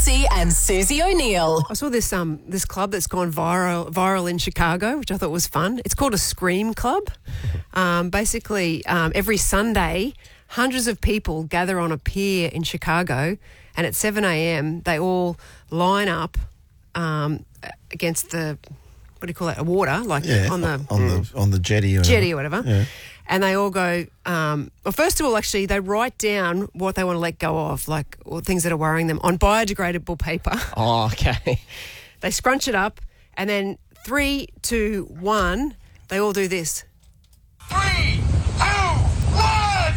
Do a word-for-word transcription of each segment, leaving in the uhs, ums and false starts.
Massey and Susie O'Neill. I saw this um this club that's gone viral viral in Chicago, which I thought was fun. It's called a Scream Club. Um, basically, um, every Sunday, hundreds of people gather on a pier in Chicago, and at seven a.m. they all line up um, against the, what do you call it, a water, like Yeah, on the on the on the jetty or jetty or whatever. Yeah. And they all go, um, well, first of all, actually, they write down what they want to let go of, like or things that are worrying them, on biodegradable paper. Oh, okay. They scrunch it up, and then three, two, one, they all do this. Three, two, one!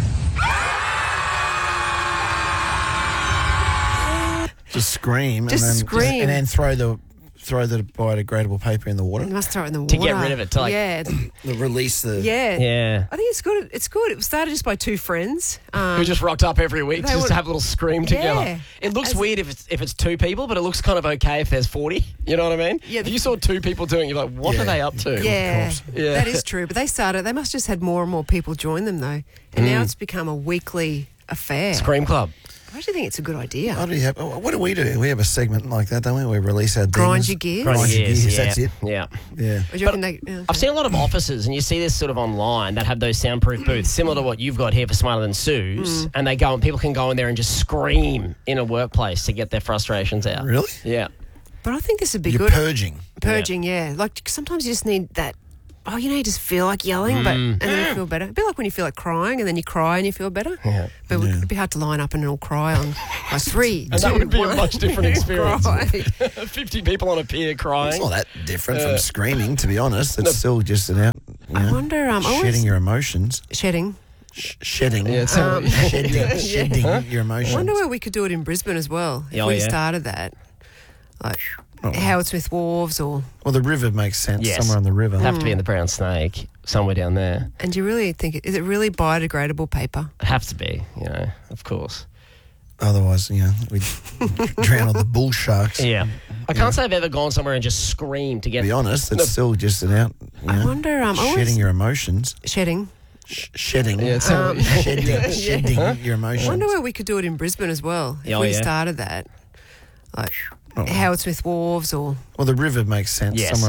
Just scream. Just and then, scream. And then throw the throw the biodegradable paper in the water. You must throw it in the water. To get rid of it, to, like- yeah. Release the... Yeah. Yeah. I think it's good. It's good. It started just by two friends. Um, We just rocked up every week They just were- to have a little scream together. Yeah. It looks As- weird if it's if it's two people, but it looks kind of okay if there's forty. You know what I mean? Yeah, If you saw two people doing it, you're like, what Yeah. are they up to? yeah, Yeah. that is true. But they started, they must just had more and more people join them, though. And now it's become a weekly affair. Scream Club. I actually think it's a good idea. What do, you have, what do we do? We have a segment like that, don't we? We release our Grind demons. your gears. Grind Grind your gears, gears, yeah. that's it. Yeah. Yeah. Or do you reckon they, yeah, I've seen a lot of offices, and you see this sort of online, that have those soundproof booths, similar to what you've got here for Smarter Than Sue's, and they go and people can go in there and just scream in a workplace to get their frustrations out. Really? Yeah. But I think this would be You're good. purging. Purging, yeah. Like sometimes you just need that. Oh, you know, you just feel like yelling, but and then you feel better. A bit like when you feel like crying, and then you cry and you feel better. Yeah. But Yeah. it'd be hard to line up and all cry on like three, And that two, would be a one. much different experience. Cry. fifty people on a pier crying. It's not that different Uh, from screaming, to be honest. It's still just an out. You I know, wonder. Um, I always- shedding your emotions. shedding. Sh- shedding. Yeah, it's Um, shedding shedding your I emotions. wonder where we could do it in Brisbane as well. If Oh, we yeah. started that, like Oh. Howard Smith Wharves, or Well, the river makes sense. Yes. Somewhere on the river. Have to be in the Brown Snake, somewhere down there. and do you really think it, is it really biodegradable paper? It have to be, you know, of course. Otherwise, you know, we'd drown all the bull sharks. Yeah. I can't say I've ever gone somewhere and just screamed to get... To be honest, it's No. still just an out. You I know, wonder. Um, I shedding always, your emotions. shedding. Sh- shedding. Yeah, it's Um, shedding shedding your I emotions. wonder where we could do it in Brisbane as well. If Oh, we yeah. started that, like Oh. Howard Smith Wharves, or Well, the river makes sense. Yes. Somewhere